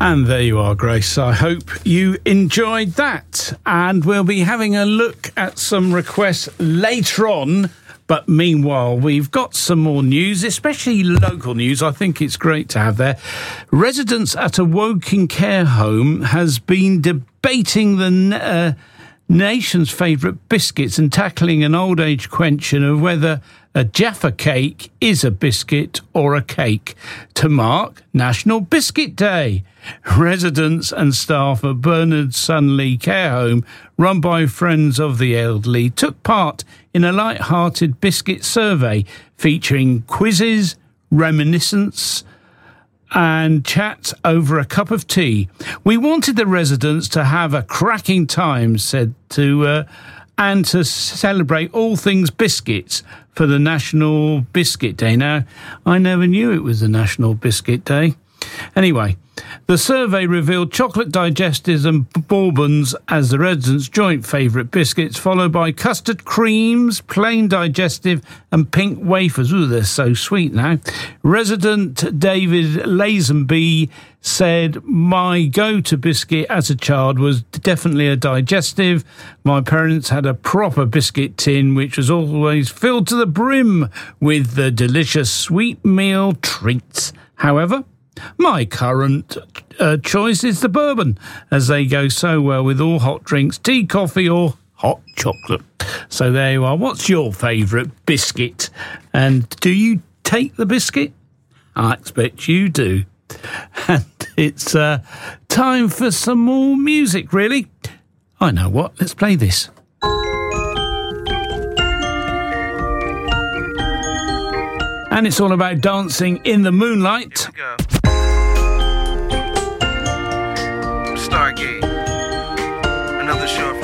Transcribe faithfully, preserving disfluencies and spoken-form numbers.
And there you are, Grace. I hope you enjoyed that. And we'll be having a look at some requests later on. But meanwhile, we've got some more news, especially local news. I think it's great to have there. Residents at a Woking care home has been debating the uh, nation's favourite biscuits and tackling an old age question of whether a Jaffa cake is a biscuit or a cake to mark National Biscuit Day. Residents and staff at Bernard Sunley Care Home, run by Friends of the Elderly, took part in a light-hearted biscuit survey featuring quizzes, reminiscence and chat over a cup of tea. We wanted the residents to have a cracking time, said to uh, and to celebrate all things biscuits for the National Biscuit Day. Now, I never knew it was the National Biscuit Day. Anyway, the survey revealed chocolate digestives and bourbons as the residents' joint favourite biscuits, followed by custard creams, plain digestive and pink wafers. Ooh, they're so sweet now. Resident David Lazenby said, my go-to biscuit as a child was definitely a digestive. My parents had a proper biscuit tin, which was always filled to the brim with the delicious sweet meal treats. However, my current uh, choice is the bourbon, as they go so well with all hot drinks, tea, coffee or hot chocolate. So there you are. What's your favourite biscuit? And do you take the biscuit? I expect you do. And it's uh, time for some more music, really. I know what. Let's play this. And it's all about dancing in the moonlight. Here we go. Stargate. Another short